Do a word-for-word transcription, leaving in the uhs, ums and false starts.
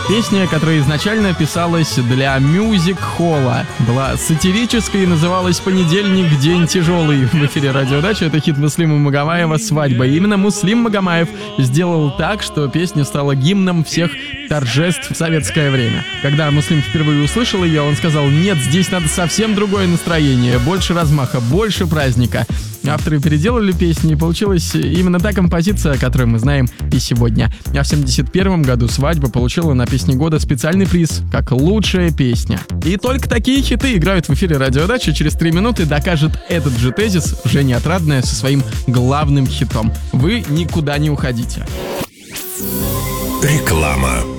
Песня, которая изначально писалась для мюзик-холла, была сатирической и называлась «Понедельник, день тяжелый». В эфире «Радиодача» — это хит Муслима Магомаева «Свадьба». И именно Муслим Магомаев сделал так, что песня стала гимном всех торжеств в советское время. Когда Муслим впервые услышал ее, он сказал: «Нет, здесь надо совсем другое настроение, больше размаха, больше праздника». Авторы переделали песни, и получилась именно та композиция, которую мы знаем и сегодня. А в семьдесят первом году «Свадьба» получила на «Песне года» специальный приз как лучшая песня. И только такие хиты играют в эфире «Радиодачи». Через три минуты докажет этот же тезис Женя Отрадная со своим главным хитом. Вы никуда не уходите. Реклама.